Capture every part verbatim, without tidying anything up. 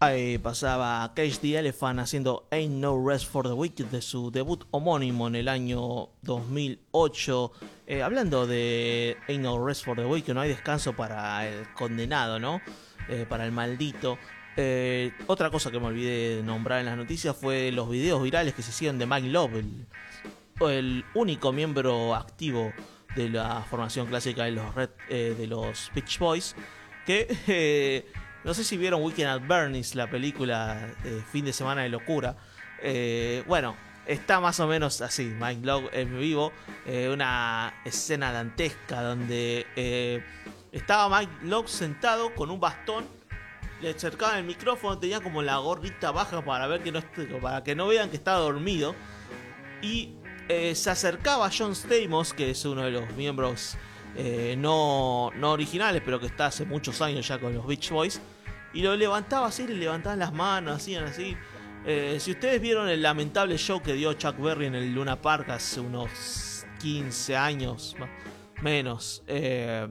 Ahí pasaba Cage the Elephant haciendo Ain't No Rest for the Wicked de su debut homónimo en el año dos mil ocho. Eh, hablando de Ain't No Rest for the Wicked, no hay descanso para el condenado, ¿no? Eh, para el maldito. Eh, otra cosa que me olvidé de nombrar en las noticias fue los videos virales que se hicieron de Mike Love, el, el único miembro activo de la formación clásica de los, Red, eh, de los Beach Boys, que... Eh, no sé si vieron Weekend at Bernie's, la película eh, Fin de Semana de Locura. Eh, bueno, está más o menos así, Mike Love en vivo. Eh, una escena dantesca donde eh, estaba Mike Love sentado con un bastón. Le acercaban el micrófono, tenía como la gorrita baja para, ver que no, para que no vean que estaba dormido. Y eh, se acercaba a John Stamos, que es uno de los miembros... Eh, no, no originales, pero que está hace muchos años ya con los Beach Boys, y lo levantaba así, le levantaban las manos, hacían así. Eh, si ustedes vieron el lamentable show que dio Chuck Berry en el Luna Park hace unos quince años, menos, eh,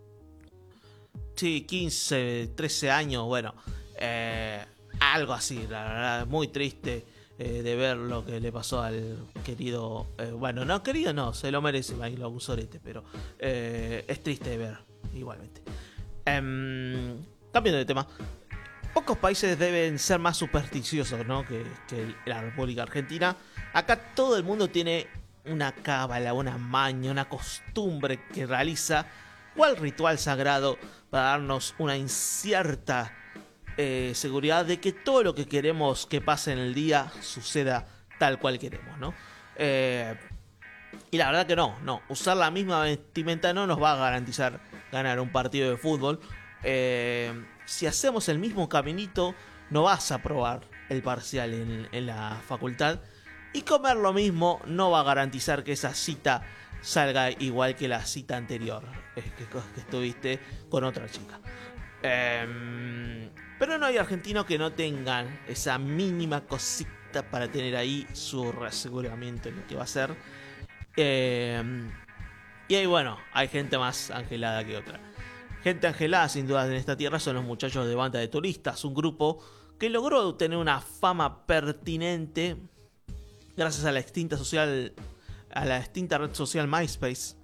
sí, quince, trece años, bueno, eh, algo así, la verdad, muy triste. Eh, de ver lo que le pasó al querido, eh, bueno, no querido, no, se lo merece Mike Love, sorete, pero eh, es triste de ver igualmente. Um, cambiando de tema, pocos países deben ser más supersticiosos, ¿no? que, que la República Argentina. Acá todo el mundo tiene una cábala, una maña, una costumbre que realiza, cual ritual sagrado para darnos una incierta Eh, seguridad de que todo lo que queremos que pase en el día suceda tal cual queremos, ¿no? Eh, y la verdad que no, no. Usar la misma vestimenta no nos va a garantizar ganar un partido de fútbol. Eh, si hacemos el mismo caminito, no vas a probar el parcial en, en la facultad. Y comer lo mismo no va a garantizar que esa cita salga igual que la cita anterior eh, que, que estuviste con otra chica. Eh, pero no hay argentinos que no tengan esa mínima cosita para tener ahí su reaseguramiento en lo que va a ser. Eh, y ahí, bueno, hay gente más angelada que otra. Gente angelada, sin duda, en esta tierra son los muchachos de Banda de Turistas, un grupo que logró tener una fama pertinente gracias a la extinta social, a la extinta red social MySpace,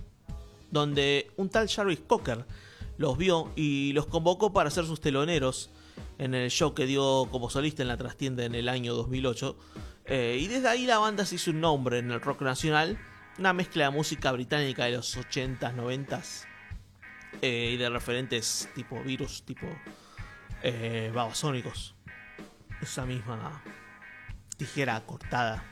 donde un tal Jarvis Cocker los vio y los convocó para ser sus teloneros en el show que dio como solista en la trastienda en el año dos mil ocho. Eh, y desde ahí la banda se hizo un nombre en el rock nacional, una mezcla de música británica de los ochentas, noventas eh, y de referentes tipo Virus, tipo eh, Babasónicos. Esa misma tijera cortada.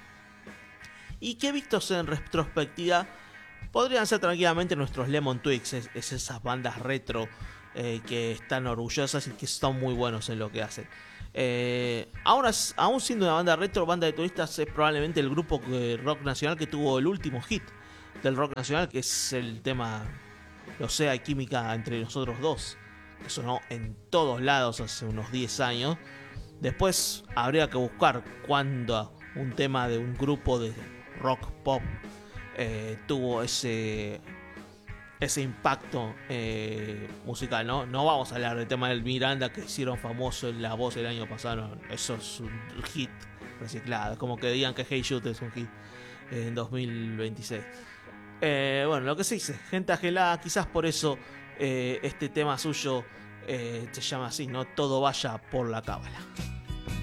Y que vistos en retrospectiva podrían ser tranquilamente nuestros Lemon Twigs, es, es esas bandas retro eh, que están orgullosas y que son muy buenos en lo que hacen. Eh, aún, as, aún siendo una banda retro, Banda de Turistas es probablemente el grupo de rock nacional que tuvo el último hit del rock nacional, que es el tema Lo sé, hay química entre nosotros dos, que sonó en todos lados hace unos diez años. Después habría que buscar cuándo un tema de un grupo de rock pop Eh, tuvo ese ese impacto eh, musical, ¿no? No vamos a hablar del tema del Miranda que hicieron famoso en La Voz el año pasado, no, eso es un hit reciclado, es como que digan que Hey Jude es un hit eh, en dos mil veintiséis. Eh, bueno, lo que se dice, gente agelada, quizás por eso eh, este tema suyo eh, se llama así, ¿no? Todo vaya por la cábala.